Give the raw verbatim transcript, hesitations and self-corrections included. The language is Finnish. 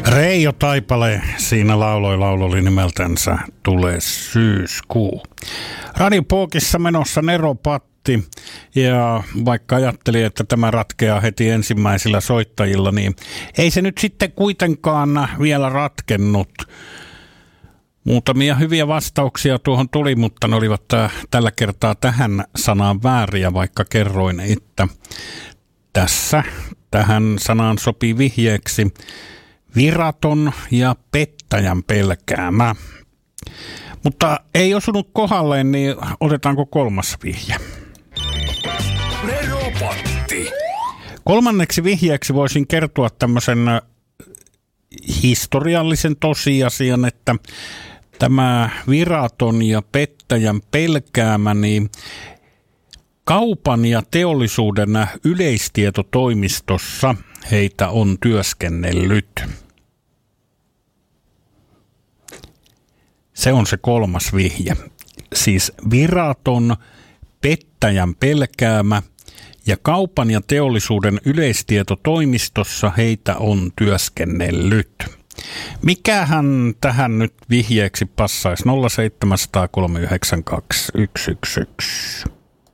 Reijo Taipale siinä lauloi, laulu oli nimeltänsä Tule syyskuu. Radio Pookissa menossa Nero Patti, ja vaikka ajattelin, että tämä ratkeaa heti ensimmäisillä soittajilla, niin ei se nyt sitten kuitenkaan vielä ratkennut. Muutamia hyviä vastauksia tuohon tuli, mutta ne olivat tällä kertaa tähän sanaan vääriä, vaikka kerroin, että tässä tähän sanaan sopii vihjeeksi viraton ja pettäjän pelkäämä. Mutta ei osunut kohdalleen, niin otetaanko kolmas vihje? Neropatti. Kolmanneksi vihjeeksi voisin kertoa tämmöisen historiallisen tosiasian, että tämä viraton ja pettäjän pelkäämä, niin kaupan ja teollisuuden yleistietotoimistossa heitä on työskennellyt. Se on se kolmas vihje. Siis viraton, pettäjän pelkäämä ja kaupan ja teollisuuden yleistietotoimistossa heitä on työskennellyt. Mikähän tähän nyt vihjeeksi passaisi? nolla seitsemän nolla nolla kolme yhdeksän kaksi yksi yksi yksi.